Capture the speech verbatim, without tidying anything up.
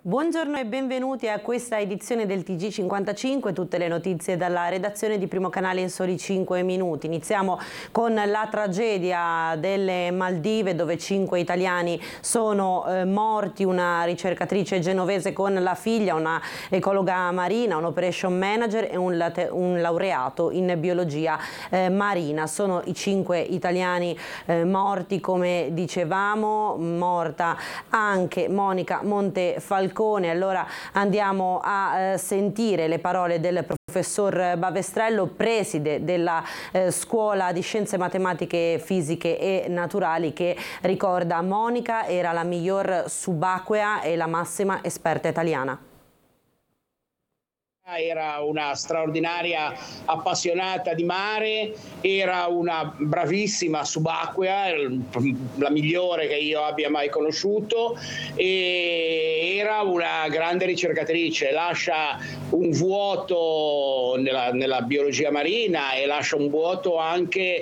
Buongiorno e benvenuti a questa edizione del T G cinquantacinque, tutte le notizie dalla redazione di Primo Canale in soli cinque minuti. Iniziamo con la tragedia delle Maldive dove cinque italiani sono eh, morti, una ricercatrice genovese con la figlia, una ecologa marina, un operation manager e un, un laureato in biologia eh, marina. Sono i cinque italiani eh, morti, come dicevamo, morta anche Monica Montefalcone. Allora andiamo a eh, sentire le parole del professor Bavestrello, preside della eh, Scuola di Scienze Matematiche, Fisiche e Naturali, che ricorda: Monica era la miglior subacquea e la massima esperta italiana. Era una straordinaria appassionata di mare, era una bravissima subacquea, la migliore che io abbia mai conosciuto, e era una grande ricercatrice. Lascia un vuoto nella, nella biologia marina e lascia un vuoto anche